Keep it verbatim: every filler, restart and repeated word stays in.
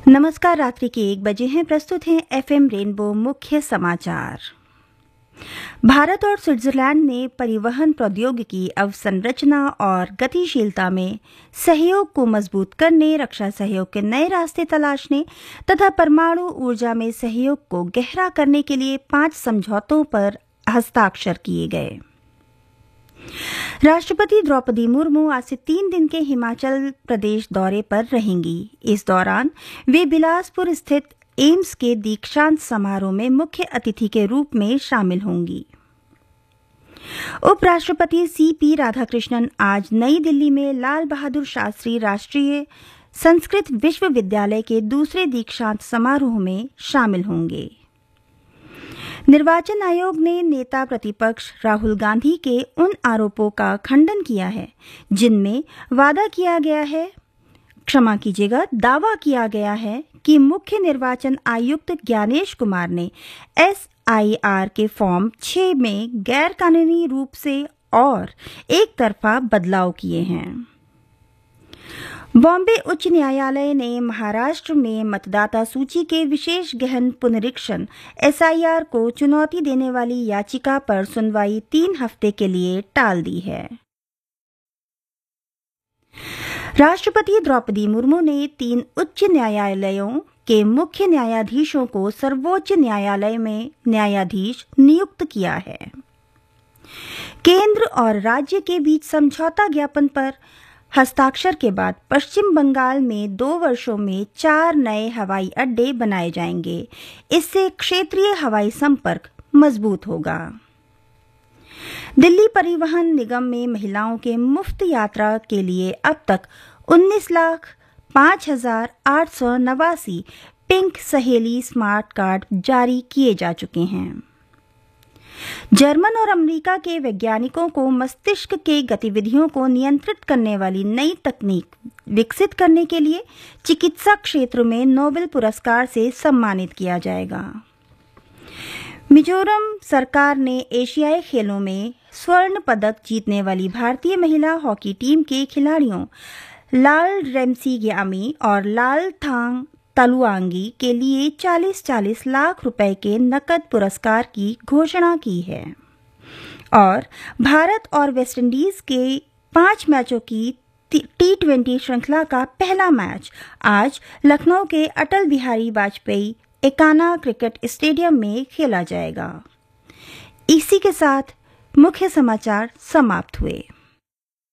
नमस्कार। रात्रि के एक बजे हैं। प्रस्तुत हैं एफएम रेनबो मुख्य समाचार। भारत और स्विट्जरलैंड ने परिवहन प्रौद्योगिकी, अवसंरचना और गतिशीलता में सहयोग को मजबूत करने, रक्षा सहयोग के नए रास्ते तलाशने तथा परमाणु ऊर्जा में सहयोग को गहरा करने के लिए पांच समझौतों पर हस्ताक्षर किए गए। राष्ट्रपति द्रौपदी मुर्मू आज से तीन दिन के हिमाचल प्रदेश दौरे पर रहेंगी। इस दौरान वे बिलासपुर स्थित एम्स के दीक्षांत समारोह में मुख्य अतिथि के रूप में शामिल होंगी। उपराष्ट्रपति सीपी राधाकृष्णन आज नई दिल्ली में लाल बहादुर शास्त्री राष्ट्रीय संस्कृत विश्वविद्यालय के दूसरे दीक्षांत समारोह में शामिल होंगे। निर्वाचन आयोग ने नेता प्रतिपक्ष राहुल गांधी के उन आरोपों का खंडन किया है जिनमें वादा किया गया है क्षमा कीजिएगा दावा किया गया है कि मुख्य निर्वाचन आयुक्त ज्ञानेश कुमार ने एसआईआर के फॉर्म छह में गैर कानूनी रूप से और एक तरफा बदलाव किए हैं। बॉम्बे उच्च न्यायालय ने महाराष्ट्र में मतदाता सूची के विशेष गहन पुनरीक्षण एसआईआर को चुनौती देने वाली याचिका पर सुनवाई तीन हफ्ते के लिए टाल दी है। राष्ट्रपति द्रौपदी मुर्मू ने तीन उच्च न्यायालयों के मुख्य न्यायाधीशों को सर्वोच्च न्यायालय में न्यायाधीश नियुक्त किया है। केंद्र और राज्य के बीच समझौता ज्ञापन पर हस्ताक्षर के बाद पश्चिम बंगाल में दो वर्षों में चार नए हवाई अड्डे बनाए जाएंगे। इससे क्षेत्रीय हवाई संपर्क मजबूत होगा। दिल्ली परिवहन निगम में महिलाओं के मुफ्त यात्रा के लिए अब तक उन्नीस लाख पांच हजार आठ सौ नवासी पिंक सहेली स्मार्ट कार्ड जारी किए जा चुके हैं। जर्मन और अमेरिका के वैज्ञानिकों को मस्तिष्क के गतिविधियों को नियंत्रित करने वाली नई तकनीक विकसित करने के लिए चिकित्सा क्षेत्र में नोबेल पुरस्कार से सम्मानित किया जाएगा। मिजोरम सरकार ने एशियाई खेलों में स्वर्ण पदक जीतने वाली भारतीय महिला हॉकी टीम के खिलाड़ियों लाल रेमसिग्यामी और लाल थांग तलुआंगी के लिए चालीस चालीस लाख रुपए के नकद पुरस्कार की घोषणा की है। और भारत और वेस्टइंडीज के पांच मैचों की टी ट्वेंटी श्रृंखला का पहला मैच आज लखनऊ के अटल बिहारी वाजपेयी एकाना क्रिकेट स्टेडियम में खेला जाएगा। इसी के साथ मुख्य समाचार समाप्त हुए।